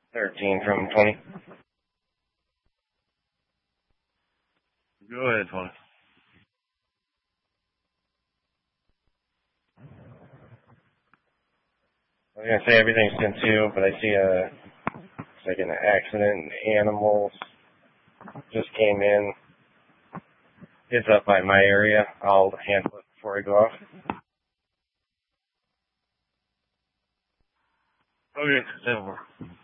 13 from 20. Go ahead, 20. I was going to say everything's 10-2, but I see it's like an accident. Animals just came in. It's up by my area. I'll handle it before I go off. Okay, over.